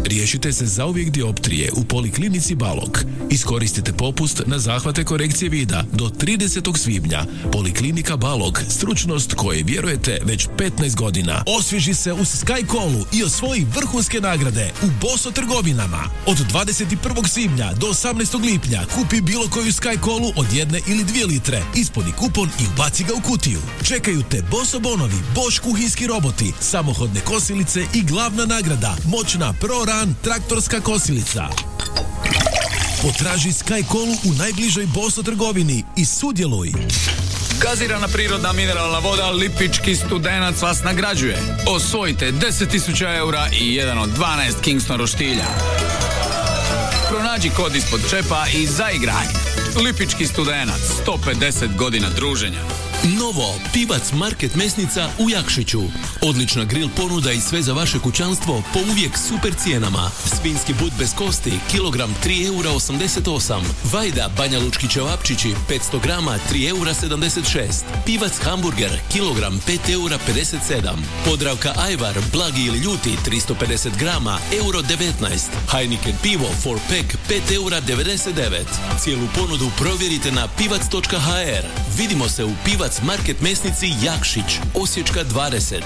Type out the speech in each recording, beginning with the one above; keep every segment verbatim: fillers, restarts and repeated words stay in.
Riješite se zauvijek dioptrije u Poliklinici Balog. Iskoristite popust na zahvate korekcije vida do tridesetog svibnja. Poliklinika Balog, stručnost koje vjerujete već petnaest godina. Osvježi se uz Sky Colu i osvoji vrhunske nagrade u Boso trgovinama. Od dvadeset prvog svibnja do osamnaestog lipnja kupi bilo koju Sky Colu od jedne ili dvije litre. Ispuni kupon i ubaci ga u kutiju. Čekaju te Boso bonovi, Bosch kuhinski roboti, samohodne kosilice i glavna nagrada, moćna ProRun traktorska kosilica. Potraži Sky Colu u najbližoj Boso trgovini i sudjeluj. Gazirana prirodna mineralna voda Lipički Studenac vas nagrađuje. Osvojite deset tisuća eura i jedan od dvanaest Kingston roštilja. Pronađi kod ispod čepa i zaigraj. Lipički Studenac, sto pedeset godina druženja. Novo, Pivac Market mesnica u Jakšiću. Odlična grill ponuda i sve za vaše kućanstvo po uvijek super cijenama. Svinjski but bez kosti, kilogram tri eura osamdeset osam. Vajda, Banja Lučki ćevapčići, petsto grama, tri eura sedamdeset šest. Pivac hamburger, kilogram pet eura pedeset sedam. Podravka Ajvar, blagi ili ljuti, tristo pedeset grama, euro devetnaest. Heineken pivo, four pack, pet eura devedeset devet. Cijelu ponudu provjerite na pivac točka ha er. Vidimo se u Pivac Market mesnici Jakšić, Osječka dvadeset.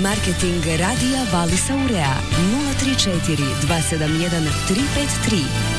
Marketing radija Valisa Urea nula tri četiri dva sedam jedan tri pet tri.